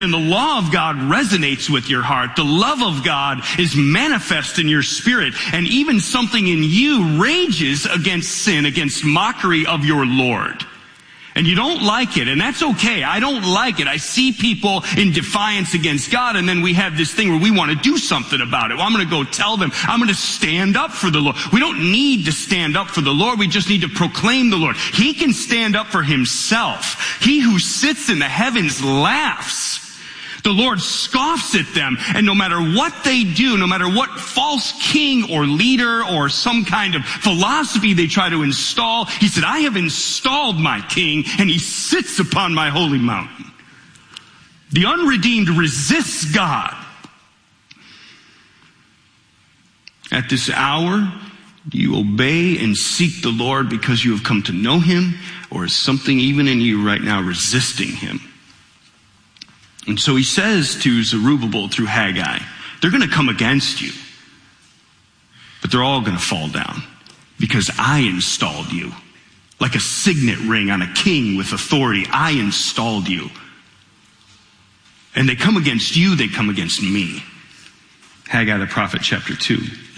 And the law of God resonates with your heart. The love of God is manifest in your spirit. And even something in you rages against sin, against mockery of your Lord. And you don't like it, and that's okay. I don't like it. I see people in defiance against God, and then we have this thing where we want to do something about it. Well, I'm going to go tell them. I'm going to stand up for the Lord. We don't need to stand up for the Lord. We just need to proclaim the Lord. He can stand up for himself. He who sits in the heavens laughs. The Lord scoffs at them, and no matter what they do, no matter what false king or leader or some kind of philosophy they try to install, he said, I have installed my king, and he sits upon my holy mountain. The unredeemed resists God. At this hour, do you obey and seek the Lord because you have come to know him, or is something even in you right now resisting him? And so he says to Zerubbabel through Haggai, they're going to come against you, but they're all going to fall down because I installed you. Like a signet ring on a king with authority, I installed you. And they come against you, they come against me. Haggai the prophet, chapter 2.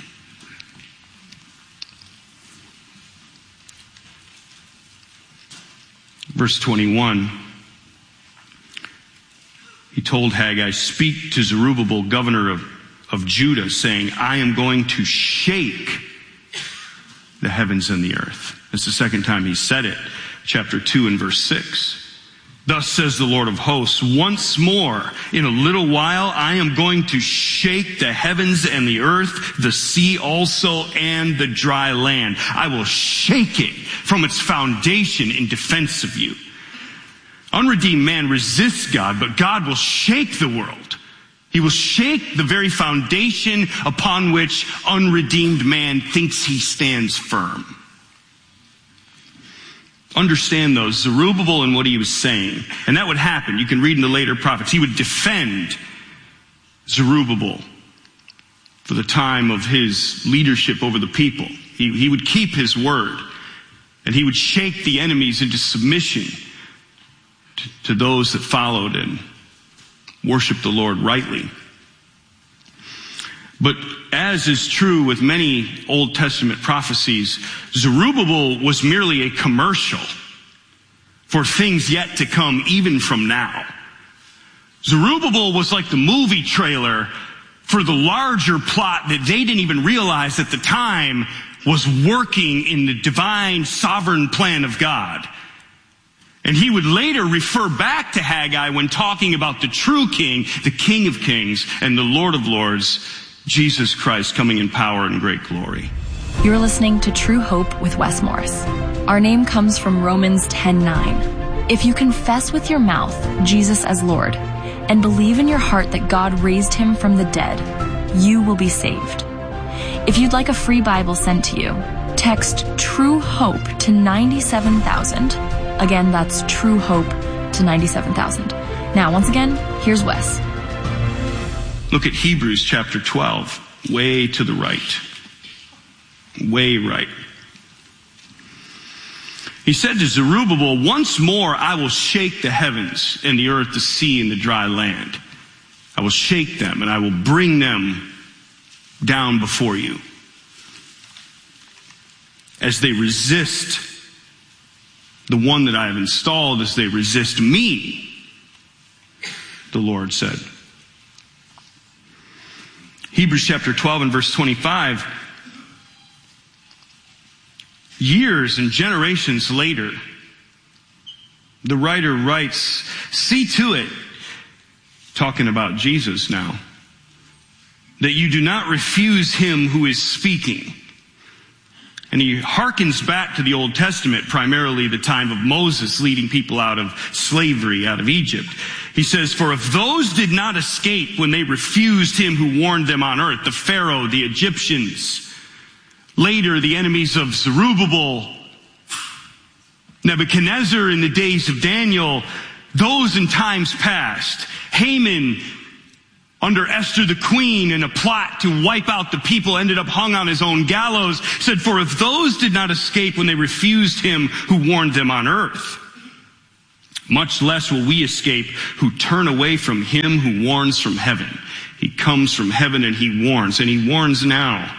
Verse 21. He told Haggai, speak to Zerubbabel, governor of Judah, saying, I am going to shake the heavens and the earth. That's the second time he said it. Chapter 2 and verse 6. Thus says the Lord of hosts, once more, in a little while, I am going to shake the heavens and the earth, the sea also, and the dry land. I will shake it from its foundation in defense of you. Unredeemed man resists God, but God will shake the world. He will shake the very foundation upon which unredeemed man thinks he stands firm. Understand though, Zerubbabel and what he was saying, and that would happen. You can read in the later prophets. He would defend Zerubbabel for the time of his leadership over the people. He would keep his word, and he would shake the enemies into submission to those that followed and worshiped the Lord rightly. But as is true with many Old Testament prophecies, Zerubbabel was merely a commercial for things yet to come, even from now. Zerubbabel was like the movie trailer for the larger plot that they didn't even realize at the time was working in the divine sovereign plan of God. And he would later refer back to Haggai when talking about the true king, the King of Kings, and the Lord of Lords, Jesus Christ, coming in power and great glory. You're listening to True Hope with Wes Morris. Our name comes from Romans 10:9. If you confess with your mouth Jesus as Lord and believe in your heart that God raised him from the dead, you will be saved. If you'd like a free Bible sent to you, text True Hope to 97,000. Again, that's True Hope to 97,000. Now, once again, here's Wes. Look at Hebrews chapter 12, way to the right. Way right. He said to Zerubbabel, once more I will shake the heavens and the earth, the sea, and the dry land. I will shake them and I will bring them down before you as they resist the one that I have installed, as they resist me, the Lord said. Hebrews chapter 12 and verse 25. Years and generations later, the writer writes, see to it, talking about Jesus now, that you do not refuse him who is speaking. And he hearkens back to the Old Testament, primarily the time of Moses leading people out of slavery, out of Egypt. He says, for if those did not escape when they refused him who warned them on earth, the Pharaoh, the Egyptians, later the enemies of Zerubbabel, Nebuchadnezzar in the days of Daniel, those in times past, Haman, under Esther the queen, in a plot to wipe out the people, ended up hung on his own gallows, said, for if those did not escape when they refused him who warned them on earth, Much less will we escape who turn away from him who warns from heaven. He comes from heaven and he warns now.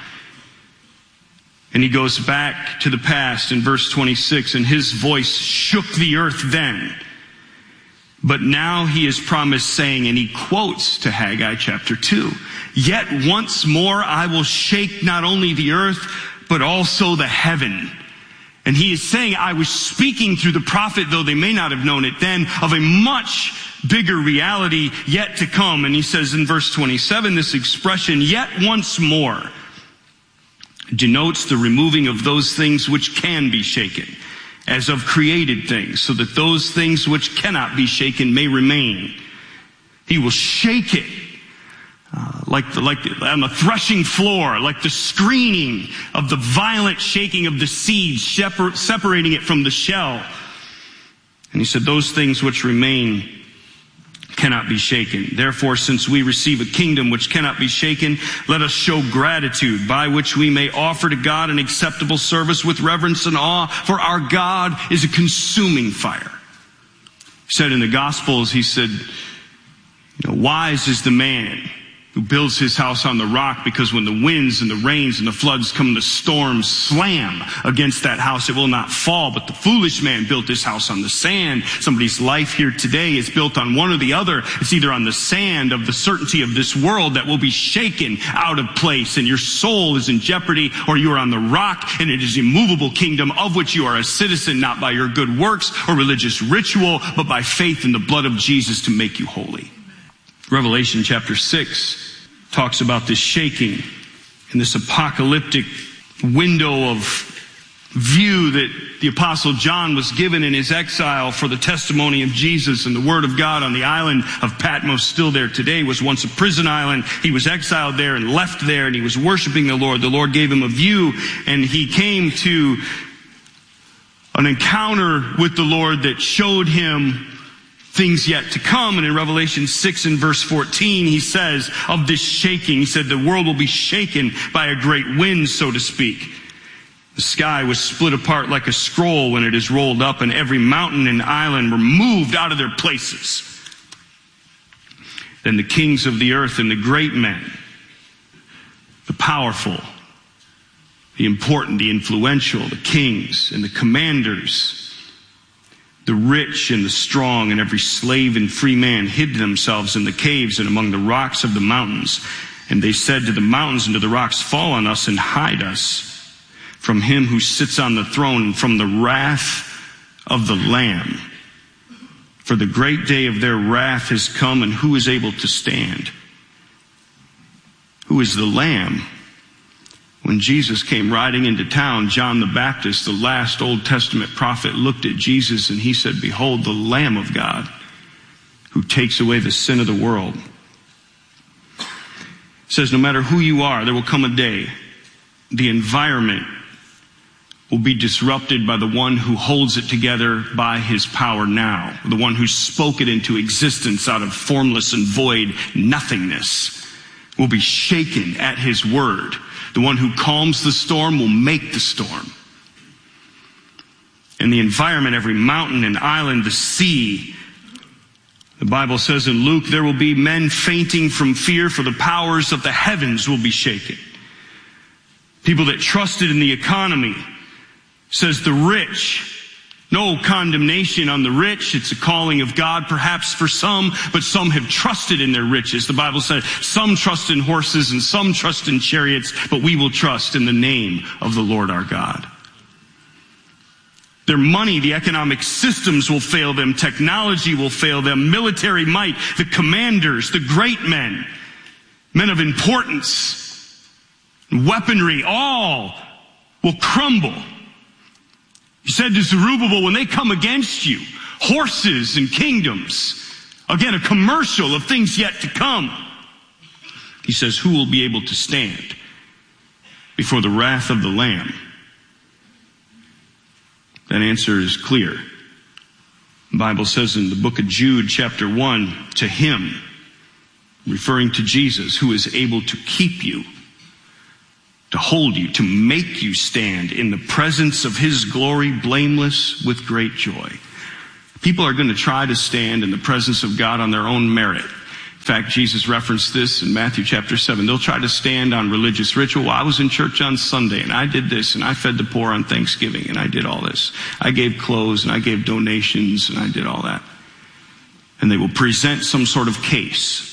And he goes back to the past in verse 26, and his voice shook the earth then. But now he is promised, saying, and he quotes to Haggai chapter 2, yet once more I will shake not only the earth, but also the heaven. And he is saying, I was speaking through the prophet, though they may not have known it then, of a much bigger reality yet to come. And he says in verse 27, this expression, yet once more, denotes the removing of those things which can be shaken, as of created things, so that those things which cannot be shaken may remain. He will shake it, like on the threshing floor, like the screening of the violent shaking of the seed, separating it from the shell. And he said, those things which remain cannot be shaken. Therefore, since we receive a kingdom which cannot be shaken, let us show gratitude, by which we may offer to God an acceptable service with reverence and awe, for our God is a consuming fire. He said in the Gospels, he said, wise is the man who builds his house on the rock, because when the winds and the rains and the floods come, the storms slam against that house, it will not fall. But the foolish man built his house on the sand. Somebody's life here today is built on one or the other. It's either on the sand of the certainty of this world that will be shaken out of place, and your soul is in jeopardy, or you are on the rock, and it is an immovable kingdom of which you are a citizen, not by your good works or religious ritual, but by faith in the blood of Jesus to make you holy. Revelation chapter 6 talks about this shaking and this apocalyptic window of view that the Apostle John was given in his exile for the testimony of Jesus and the Word of God on the island of Patmos, still there today, was once a prison island. He was exiled there and left there, and he was worshiping the Lord. The Lord gave him a view, and he came to an encounter with the Lord that showed him things yet to come. And in Revelation 6 and verse 14, he says of this shaking, he said, the world will be shaken by a great wind, so to speak. The sky was split apart like a scroll when it is rolled up, and every mountain and island were moved out of their places. Then the kings of the earth and the great men, the powerful, the important, the influential, the kings and the commanders, the rich and the strong, and every slave and free man hid themselves in the caves and among the rocks of the mountains. And they said to the mountains and to the rocks, fall on us and hide us from him who sits on the throne and from the wrath of the Lamb. For the great day of their wrath has come, and who is able to stand? Who is the Lamb? When Jesus came riding into town, John the Baptist, the last Old Testament prophet, looked at Jesus and he said, behold, the Lamb of God who takes away the sin of the world. It says, no matter who you are, there will come a day, the environment will be disrupted by the one who holds it together by his power now, the one who spoke it into existence out of formless and void nothingness, will be shaken at his word. The one who calms the storm will make the storm. And the environment, every mountain and island, the sea. The Bible says in Luke, there will be men fainting from fear, for the powers of the heavens will be shaken. People that trusted in the economy. Says the rich. No condemnation on the rich. It's a calling of God perhaps for some, but some have trusted in their riches. The Bible says some trust in horses and some trust in chariots, but we will trust in the name of the Lord our God. Their money, the economic systems will fail them. Technology will fail them. Military might, the commanders, the great men, men of importance, weaponry, all will crumble. He said to Zerubbabel, when they come against you, horses and kingdoms, again, a commercial of things yet to come. He says, who will be able to stand before the wrath of the Lamb? That answer is clear. The Bible says in the book of Jude, chapter 1, to him, referring to Jesus, who is able to keep you, to hold you, to make you stand in the presence of his glory, blameless with great joy. People are going to try to stand in the presence of God on their own merit. In fact, Jesus referenced this in Matthew chapter 7. They'll try to stand on religious ritual. Well, I was in church on Sunday, and I did this, and I fed the poor on Thanksgiving, and I did all this. I gave clothes, and I gave donations, and I did all that. And they will present some sort of case.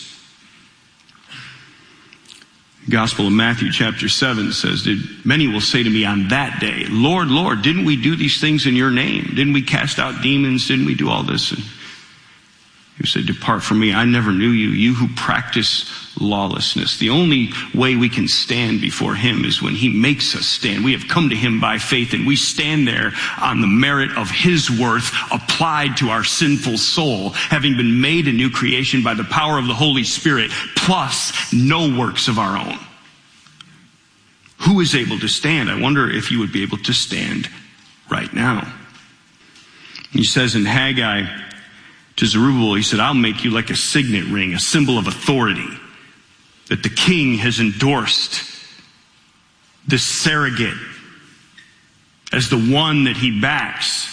The Gospel of Matthew chapter 7 says, many will say to me on that day, Lord, Lord, didn't we do these things in your name? Didn't we cast out demons? Didn't we do all this? And he said, depart from me, I never knew you, you who practice lawlessness. The only way we can stand before him is when he makes us stand. We have come to him by faith, and we stand there on the merit of his worth applied to our sinful soul, having been made a new creation by the power of the Holy Spirit, plus no works of our own. Who is able to stand? I wonder if you would be able to stand right now. He says in Haggai to Zerubbabel, he said, I'll make you like a signet ring, a symbol of authority, that the king has endorsed this surrogate as the one that he backs.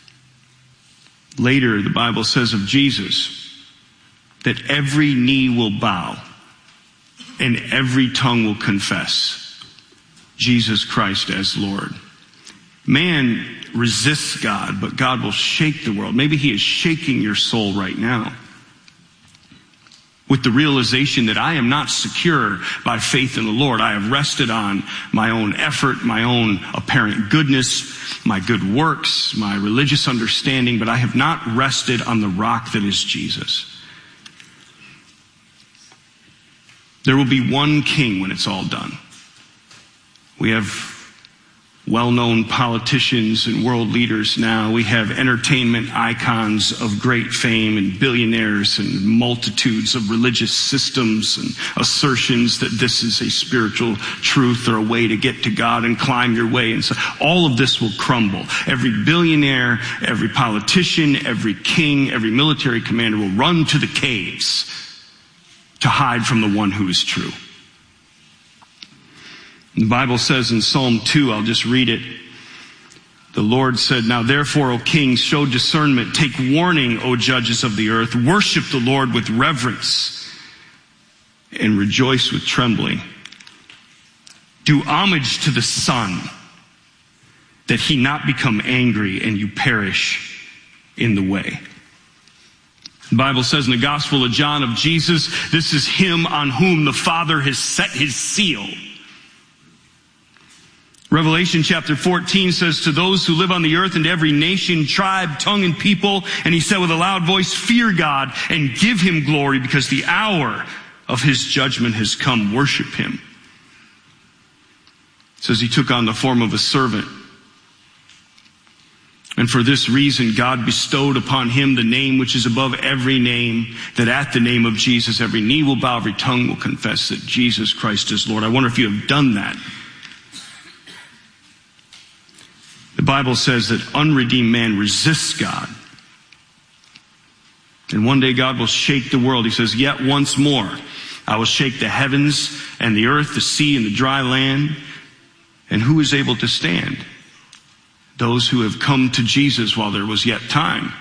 Later, the Bible says of Jesus that every knee will bow and every tongue will confess Jesus Christ as Lord. Man resists God, but God will shake the world. Maybe he is shaking your soul right now with the realization that I am not secure by faith in the Lord. I have rested on my own effort, my own apparent goodness, my good works, my religious understanding, but I have not rested on the rock that is Jesus. There will be one king when it's all done. We have well-known politicians and world leaders now. We have entertainment icons of great fame and billionaires and multitudes of religious systems and assertions that this is a spiritual truth or a way to get to God and climb your way. And so all of this will crumble. Every billionaire, every politician, every king, every military commander will run to the caves to hide from the one who is true. The Bible says in Psalm 2, I'll just read it. The Lord said, now therefore, O kings, show discernment. Take warning, O judges of the earth. Worship the Lord with reverence and rejoice with trembling. Do homage to the Son, that he not become angry and you perish in the way. The Bible says in the Gospel of John of Jesus, this is him on whom the Father has set his seal. Revelation chapter 14 says, to those who live on the earth and to every nation, tribe, tongue, and people, and he said with a loud voice, fear God and give him glory, because the hour of his judgment has come. Worship him. It says he took on the form of a servant. And for this reason, God bestowed upon him the name which is above every name, that at the name of Jesus, every knee will bow, every tongue will confess that Jesus Christ is Lord. I wonder if you have done that. The Bible says that unredeemed man resists God. And one day God will shake the world. He says, yet once more, I will shake the heavens and the earth, the sea and the dry land. And who is able to stand? Those who have come to Jesus while there was yet time,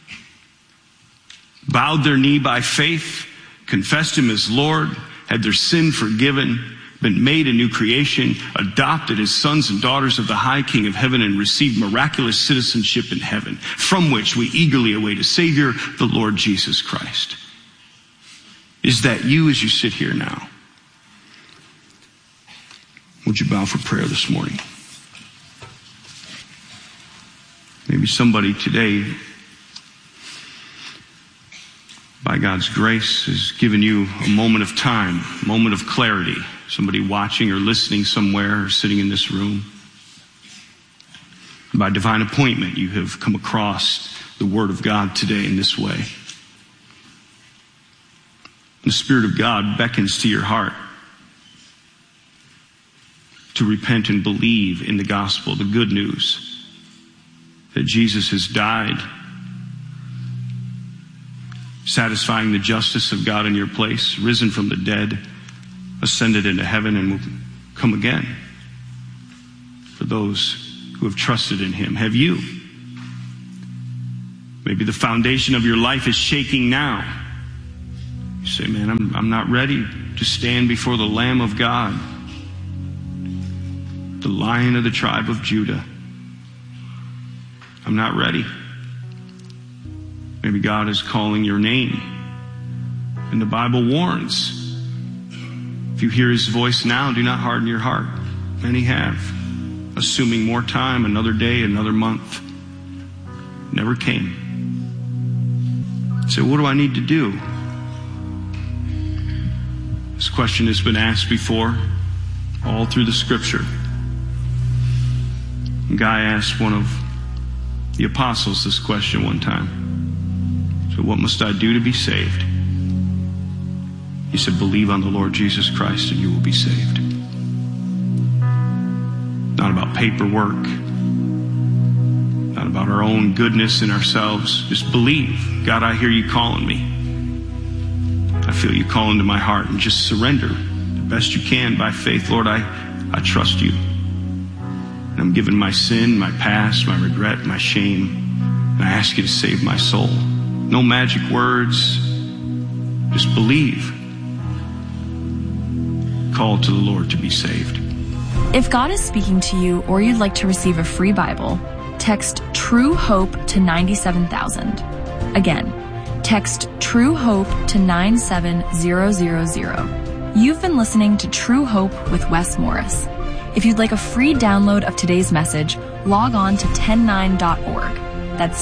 bowed their knee by faith, confessed him as Lord, had their sin forgiven, been made a new creation, adopted as sons and daughters of the high King of heaven, and received miraculous citizenship in heaven, from which we eagerly await a Savior, the Lord Jesus Christ. Is that you as you sit here now? Would you bow for prayer this morning? Maybe somebody today, by God's grace, has given you a moment of time, a moment of clarity. Somebody watching or listening somewhere or sitting in this room. By divine appointment, you have come across the Word of God today in this way. The Spirit of God beckons to your heart to repent and believe in the gospel, the good news that Jesus has died, satisfying the justice of God in your place, risen from the dead, ascended into heaven, and will come again for those who have trusted in him. Have you? Maybe the foundation of your life is shaking now. You say, man, I'm not ready to stand before the Lamb of God, the Lion of the tribe of Judah. I'm not ready. Maybe God is calling your name. And the Bible warns, if you hear his voice now, do not harden your heart. Many have, assuming more time, another day, another month. Never came. So what do I need to do? This question has been asked before, all through the scripture. A guy asked one of the apostles this question one time. So what must I do to be saved? He said, believe on the Lord Jesus Christ and you will be saved. Not about paperwork, not about our own goodness in ourselves. Just believe. God, I hear you calling me. I feel you calling to my heart, and just surrender the best you can by faith. Lord, I trust you. And I'm giving my sin, my past, my regret, my shame, and I ask you to save my soul. No magic words. Just believe. Call to the Lord to be saved. If God is speaking to you or you'd like to receive a free Bible, text True Hope to 97,000. Again, text True Hope to 97000. You've been listening to True Hope with Wes Morris. If you'd like a free download of today's message, log on to 109.org. That's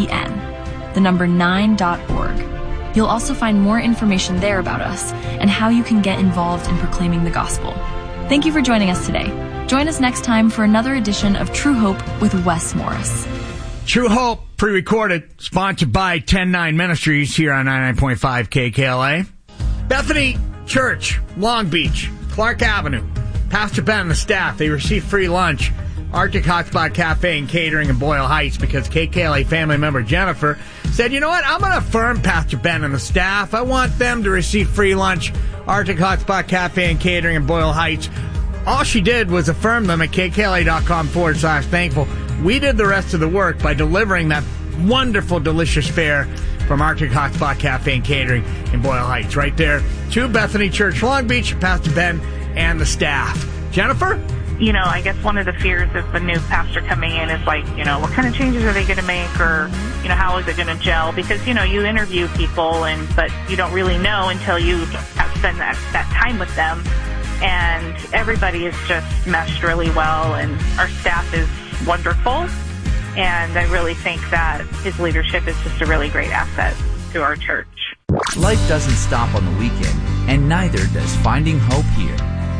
TEN, the number 9.org. You'll also find more information there about us and how you can get involved in proclaiming the gospel. Thank you for joining us today. Join us next time for another edition of True Hope with Wes Morris. True Hope, pre-recorded, sponsored by 10-9 Ministries here on 99.5 KKLA. Bethany Church, Long Beach, Clark Avenue. Pastor Ben and the staff, they receive free lunch. Arctic Hot Spot Cafe and Catering in Boyle Heights because KKLA family member Jennifer said, you know what, I'm going to affirm Pastor Ben and the staff. I want them to receive free lunch. Arctic Hot Spot Cafe and Catering in Boyle Heights. All she did was affirm them at kkla.com/thankful. We did the rest of the work by delivering that wonderful, delicious fare from Arctic Hot Spot Cafe and Catering in Boyle Heights. Right there to Bethany Church, Long Beach, Pastor Ben and the staff. Jennifer? You know, I guess one of the fears of the new pastor coming in is like, you know, what kind of changes are they going to make, or, you know, how is it going to gel? Because, you know, you interview people, but you don't really know until you spend that time with them. And everybody is just meshed really well, and our staff is wonderful. And I really think that his leadership is just a really great asset to our church. Life doesn't stop on the weekend, and neither does finding hope here.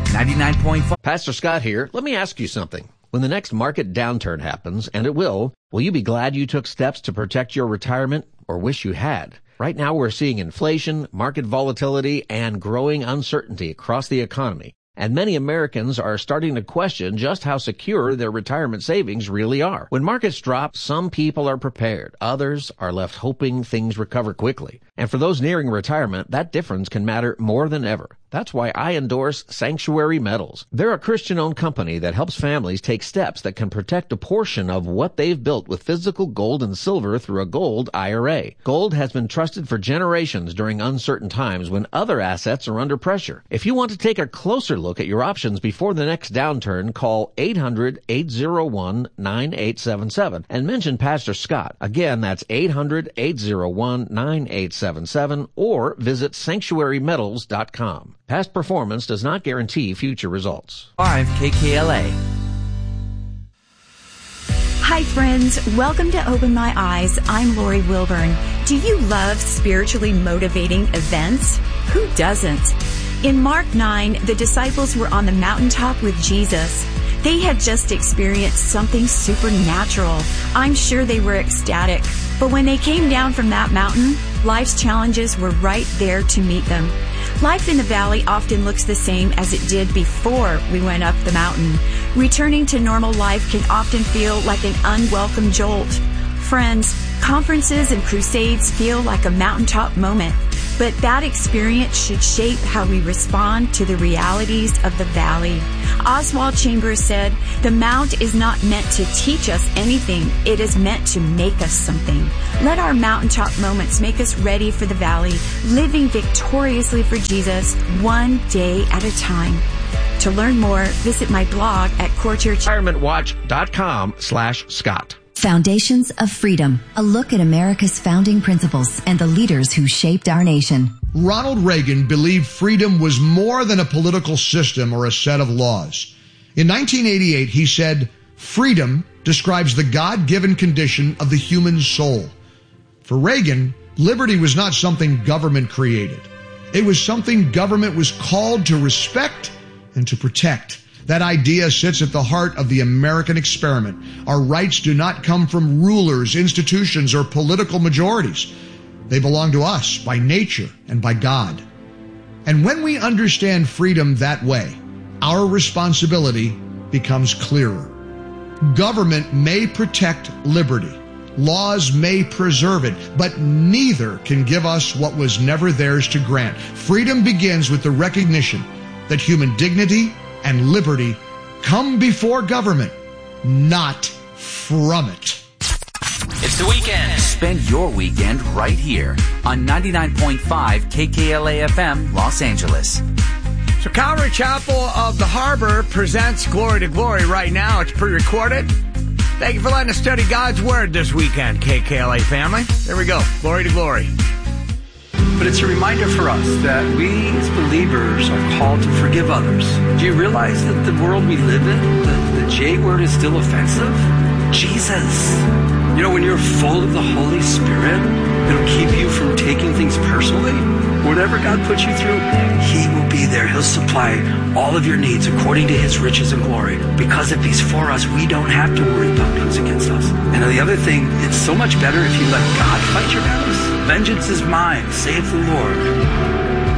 99.5. Pastor Scott here. Let me ask you something. When the next market downturn happens, and it will you be glad you took steps to protect your retirement, or wish you had? Right now we're seeing inflation, market volatility, and growing uncertainty across the economy. And many Americans are starting to question just how secure their retirement savings really are. When markets drop, some people are prepared. Others are left hoping things recover quickly. And for those nearing retirement, that difference can matter more than ever. That's why I endorse Sanctuary Metals. They're a Christian-owned company that helps families take steps that can protect a portion of what they've built with physical gold and silver through a gold IRA. Gold has been trusted for generations during uncertain times when other assets are under pressure. If you want to take a closer look at your options before the next downturn, call 800-801-9877 and mention Pastor Scott. Again, that's 800-801-9877 or visit sanctuarymetals.com. Past performance does not guarantee future results. 5 KKLA. Hi friends, welcome to Open My Eyes. I'm Lori Wilburn. Do you love spiritually motivating events? Who doesn't? In Mark 9, the disciples were on the mountaintop with Jesus. They had just experienced something supernatural. I'm sure they were ecstatic. But when they came down from that mountain, life's challenges were right there to meet them. Life in the valley often looks the same as it did before we went up the mountain. Returning to normal life can often feel like an unwelcome jolt. Friends, conferences and crusades feel like a mountaintop moment. but that experience should shape how we respond to the realities of the valley. Oswald Chambers said, "The mount is not meant to teach us anything. It is meant to make us something." Let our mountaintop moments make us ready for the valley, living victoriously for Jesus, one day at a time. To learn more, visit my blog at retirementwatch.com/Scott. Foundations of Freedom, a look at America's founding principles and the leaders who shaped our nation. Ronald Reagan believed freedom was more than a political system or a set of laws. In 1988, he said, "Freedom describes the God-given condition of the human soul." For Reagan, liberty was not something government created. It was something government was called to respect and to protect. That idea sits at the heart of the American experiment. Our rights do not come from rulers, institutions, or political majorities. They belong to us by nature and by God. And when we understand freedom that way, our responsibility becomes clearer. Government may protect liberty. Laws may preserve it, but neither can give us what was never theirs to grant. Freedom begins with the recognition that human dignity and liberty come before government, not from it. It's the weekend. Spend your weekend right here on 99.5 KKLA FM, Los Angeles. So Calvary Chapel of the Harbor presents Glory to Glory right now. It's pre-recorded. Thank you for letting us study God's Word this weekend, KKLA family. There we go. Glory to Glory. But it's a reminder for us that we as believers are called to forgive others. Do you realize that the world we live in, the J word is still offensive? Jesus. You know, when you're full of the Holy Spirit, it'll keep you from taking things personally. Whatever God puts you through, He will be there. He'll supply all of your needs according to His riches and glory. Because if He's for us, we don't have to worry about who's against us. And the other thing, it's so much better if you let God fight your battles. Vengeance is mine, saith the Lord.